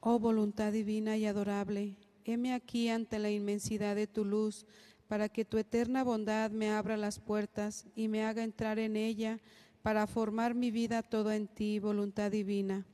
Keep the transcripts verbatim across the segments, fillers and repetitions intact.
Oh voluntad divina y adorable, heme aquí ante la inmensidad de tu luz, para que tu eterna bondad me abra las puertas y me haga entrar en ella para formar mi vida toda en ti, voluntad divina.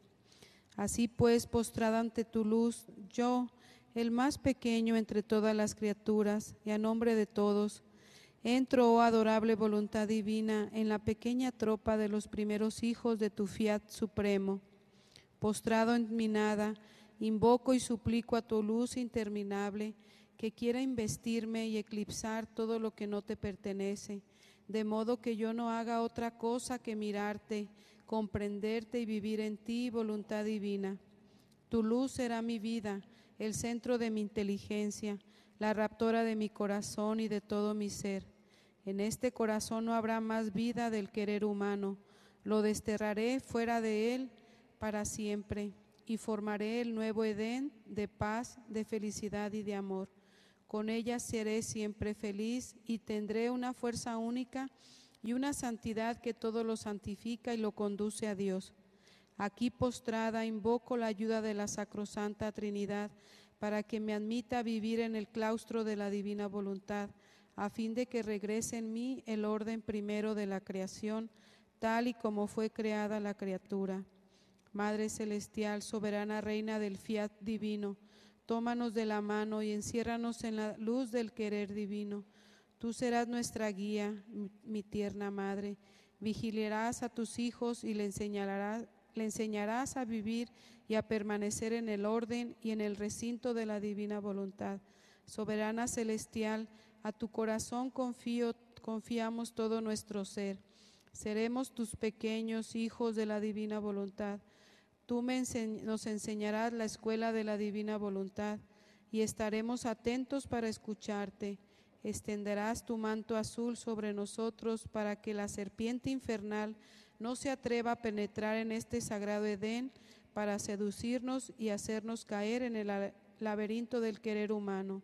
Así pues, postrada ante tu luz, yo, el más pequeño entre todas las criaturas, y a nombre de todos, entro, oh adorable voluntad divina, en la pequeña tropa de los primeros hijos de tu fiat supremo. Postrado en mi nada, invoco y suplico a tu luz interminable, que quiera investirme y eclipsar todo lo que no te pertenece, de modo que yo no haga otra cosa que mirarte, comprenderte y vivir en ti, voluntad divina. Tu luz será mi vida, el centro de mi inteligencia, la raptora de mi corazón y de todo mi ser. En este corazón no habrá más vida del querer humano, lo desterraré fuera de él para siempre y formaré el nuevo Edén de paz, de felicidad y de amor. Con ella seré siempre feliz y tendré una fuerza única y una santidad que todo lo santifica y lo conduce a Dios. Aquí postrada invoco la ayuda de la Sacrosanta Trinidad para que me admita a vivir en el claustro de la divina voluntad, a fin de que regrese en mí el orden primero de la creación, tal y como fue creada la criatura. Madre celestial, soberana reina del fiat divino, tómanos de la mano y enciérranos en la luz del querer divino. Tú serás nuestra guía, mi, mi tierna madre. Vigilarás a tus hijos y le enseñarás, le enseñarás a vivir y a permanecer en el orden y en el recinto de la divina voluntad. Soberana celestial, a tu corazón confío, confiamos todo nuestro ser. Seremos tus pequeños hijos de la divina voluntad. Tú me ense- nos enseñarás la escuela de la divina voluntad y estaremos atentos para escucharte. Extenderás tu manto azul sobre nosotros para que la serpiente infernal no se atreva a penetrar en este sagrado Edén para seducirnos y hacernos caer en el laberinto del querer humano.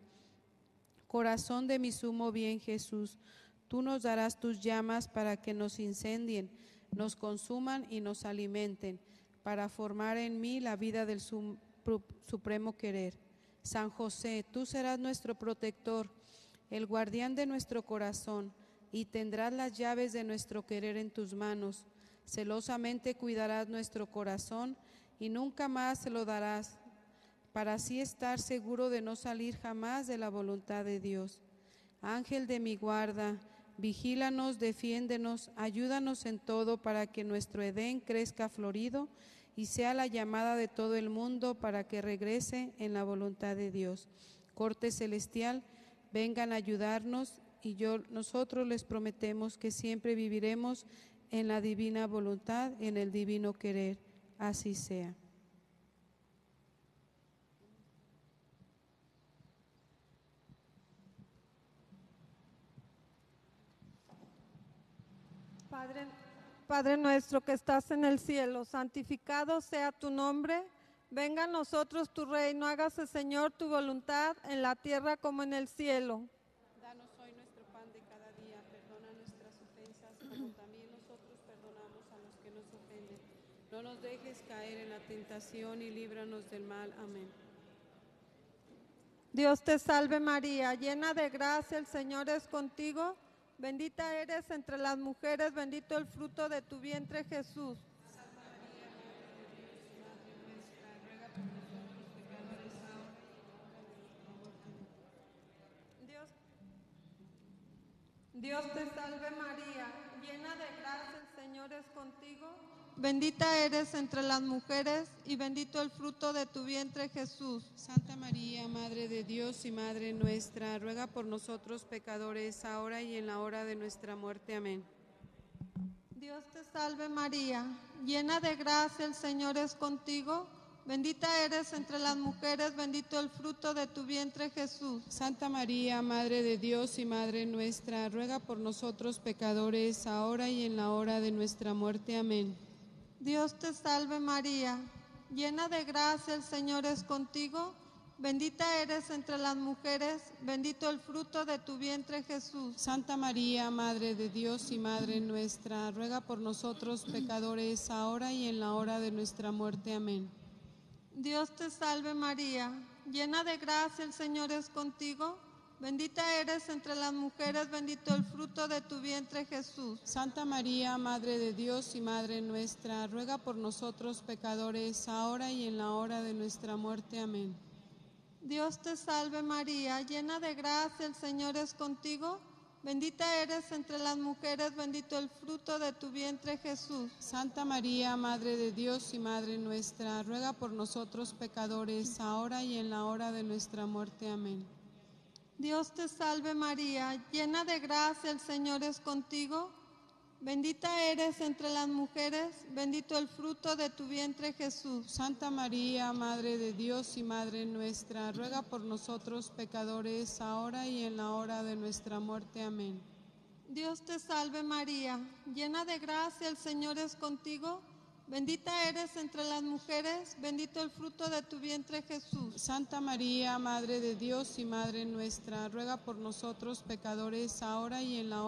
Corazón de mi sumo bien, Jesús, tú nos darás tus llamas para que nos incendien, nos consuman y nos alimenten, para formar en mí la vida del supremo querer. San José, tú serás nuestro protector, el guardián de nuestro corazón, y tendrás las llaves de nuestro querer en tus manos. Celosamente cuidarás nuestro corazón y nunca más se lo darás, para así estar seguro de no salir jamás de la voluntad de Dios. Ángel de mi guarda, vigílanos, defiéndenos, ayúdanos en todo para que nuestro Edén crezca florido y sea la llamada de todo el mundo para que regrese en la voluntad de Dios. Corte celestial, vengan a ayudarnos y yo, nosotros les prometemos que siempre viviremos en la divina voluntad, en el divino querer. Así sea. Padre, Padre nuestro que estás en el cielo, santificado sea tu nombre. Venga a nosotros tu reino, hágase, Señor, tu voluntad en la tierra como en el cielo. Danos hoy nuestro pan de cada día, perdona nuestras ofensas como también nosotros perdonamos a los que nos ofenden. No nos dejes caer en la tentación y líbranos del mal. Amén. Dios te salve María, llena de gracia, el Señor es contigo. Bendita eres entre las mujeres, bendito el fruto de tu vientre, Jesús. Santa María, Madre de Dios, Madre nuestra, ruega por nosotros pecadores ahora y en la hora de nuestra muerte. Dios, Dios te salve María, llena de gracia, el Señor es contigo. Bendita eres entre las mujeres y bendito el fruto de tu vientre, Jesús. Santa María, Madre de Dios y Madre nuestra, ruega por nosotros pecadores ahora y en la hora de nuestra muerte. Amén. Dios te salve María, llena de gracia, el Señor es contigo. Bendita eres entre las mujeres, bendito el fruto de tu vientre, Jesús. Santa María, Madre de Dios y Madre nuestra, ruega por nosotros pecadores ahora y en la hora de nuestra muerte. Amén. Dios te salve María, llena de gracia, el Señor es contigo. Bendita eres entre las mujeres, bendito el fruto de tu vientre, Jesús. Santa María, Madre de Dios y Madre nuestra, ruega por nosotros pecadores ahora y en la hora de nuestra muerte. Amén. Dios te salve María, llena de gracia, el Señor es contigo. Bendita eres entre las mujeres, bendito el fruto de tu vientre Jesús. Santa María, Madre de Dios y Madre nuestra, ruega por nosotros pecadores, ahora y en la hora de nuestra muerte. Amén. Dios te salve María, llena de gracia, el Señor es contigo. Bendita eres entre las mujeres, bendito el fruto de tu vientre Jesús. Santa María, Madre de Dios y Madre nuestra, ruega por nosotros pecadores, ahora y en la hora de nuestra muerte. Amén. Dios te salve María, llena de gracia, el Señor es contigo. Bendita eres entre las mujeres, bendito el fruto de tu vientre Jesús. Santa María, Madre de Dios y Madre nuestra, ruega por nosotros pecadores, ahora y en la hora de nuestra muerte. Amén. Dios te salve María, llena de gracia, el Señor es contigo. Bendita eres entre las mujeres, bendito el fruto de tu vientre Jesús. Santa María, Madre de Dios y Madre nuestra, ruega por nosotros pecadores, ahora y en la hora